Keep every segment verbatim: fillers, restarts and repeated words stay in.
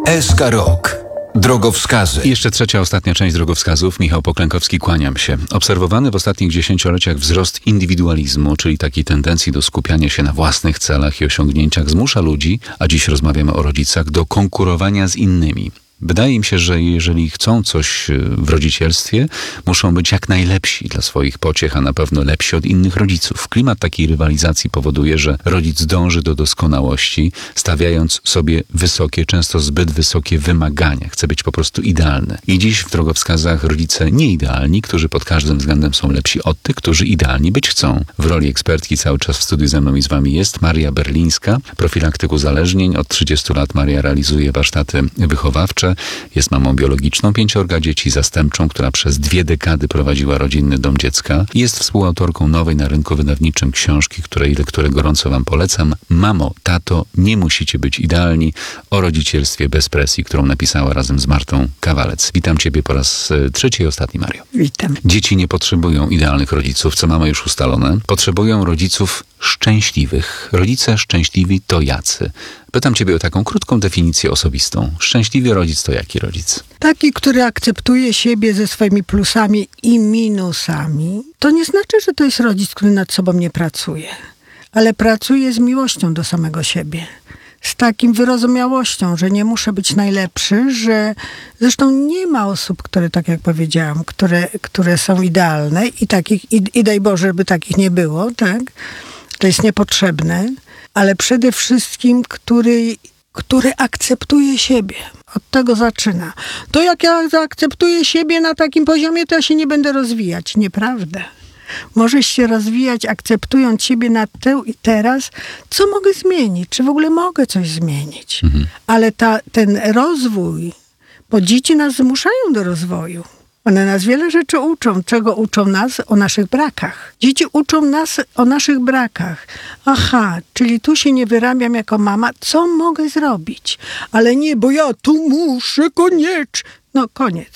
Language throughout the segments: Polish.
S K Rok. Drogowskazy. I jeszcze trzecia, ostatnia część drogowskazów. Michał Poklękowski, kłaniam się. Obserwowany w ostatnich dziesięcioleciach wzrost indywidualizmu, czyli takiej tendencji do skupiania się na własnych celach i osiągnięciach, zmusza ludzi, a dziś rozmawiamy o rodzicach, do konkurowania z innymi. Wydaje mi się, że jeżeli chcą coś w rodzicielstwie, muszą być jak najlepsi dla swoich pociech, a na pewno lepsi od innych rodziców. Klimat takiej rywalizacji powoduje, że rodzic dąży do doskonałości, stawiając sobie wysokie, często zbyt wysokie wymagania. Chce być po prostu idealny. I dziś w drogowskazach rodzice nieidealni, którzy pod każdym względem są lepsi od tych, którzy idealni być chcą. W roli ekspertki cały czas w studiu ze mną i z wami jest Maria Berlińska, profilaktyk uzależnień. Od trzydziestu lat Maria realizuje warsztaty wychowawcze. Jest mamą biologiczną pięciorga dzieci, zastępczą, która przez dwie dekady prowadziła rodzinny dom dziecka. Jest współautorką nowej na rynku wydawniczym książki, której lekturę gorąco wam polecam. Mamo, tato, nie musicie być idealni. O rodzicielstwie bez presji, którą napisała razem z Martą Kawalec. Witam ciebie po raz trzeci i ostatni, Mario. Witam. Dzieci nie potrzebują idealnych rodziców, co mamy już ustalone. Potrzebują rodziców szczęśliwych. Rodzice szczęśliwi to jacy? Pytam ciebie o taką krótką definicję osobistą. Szczęśliwy rodzic to jaki rodzic? Taki, który akceptuje siebie ze swoimi plusami i minusami. To nie znaczy, że to jest rodzic, który nad sobą nie pracuje, ale pracuje z miłością do samego siebie. Z takim wyrozumiałością, że nie muszę być najlepszy, że zresztą nie ma osób, które, tak jak powiedziałam, które, które są idealne i takich, i, i daj Boże, żeby takich nie było, tak? To jest niepotrzebne, ale przede wszystkim, który, który akceptuje siebie. Od tego zaczyna. To jak ja zaakceptuję siebie na takim poziomie, to ja się nie będę rozwijać. Nieprawda. Możesz się rozwijać, akceptując siebie na tu i teraz. Co mogę zmienić? Czy w ogóle mogę coś zmienić? Mhm. Ale ta, ten rozwój, bo dzieci nas zmuszają do rozwoju. One nas wiele rzeczy uczą. Czego uczą nas? O naszych brakach. Dzieci uczą nas o naszych brakach. Aha, czyli tu się nie wyrabiam jako mama. Co mogę zrobić? Ale nie, bo ja tu muszę koniecznie. No koniec.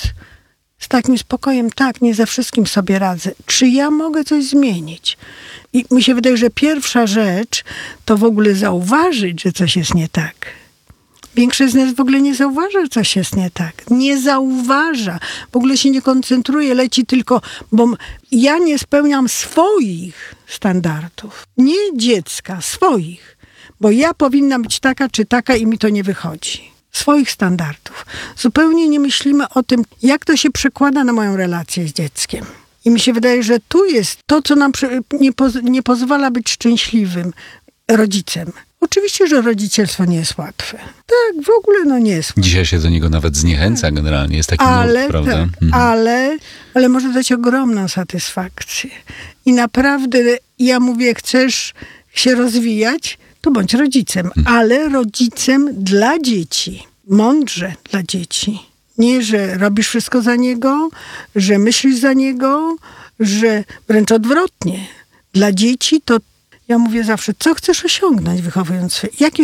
Z takim spokojem, tak, nie ze wszystkim sobie radzę. Czy ja mogę coś zmienić? I mi się wydaje, że pierwsza rzecz to w ogóle zauważyć, że coś jest nie tak. Większość z nas w ogóle nie zauważa, że coś jest nie tak. Nie zauważa. W ogóle się nie koncentruje, leci tylko, bo ja nie spełniam swoich standardów. Nie dziecka, swoich. Bo ja powinnam być taka czy taka i mi to nie wychodzi. Swoich standardów. Zupełnie nie myślimy o tym, jak to się przekłada na moją relację z dzieckiem. I mi się wydaje, że tu jest to, co nam nie, poz- nie pozwala być szczęśliwym rodzicem. Oczywiście, że rodzicielstwo nie jest łatwe. Tak, w ogóle no nie jest łatwe. Dzisiaj się do niego nawet zniechęca generalnie. Jest taki ale, nurt, prawda? Tak, Mhm. ale, ale może dać ogromną satysfakcję. I naprawdę, ja mówię, chcesz się rozwijać, to bądź rodzicem. Mhm. Ale rodzicem dla dzieci. Mądrze dla dzieci. Nie, że robisz wszystko za niego, że myślisz za niego, że wręcz odwrotnie. Dla dzieci to ja mówię zawsze, co chcesz osiągnąć wychowując swoje? Jakie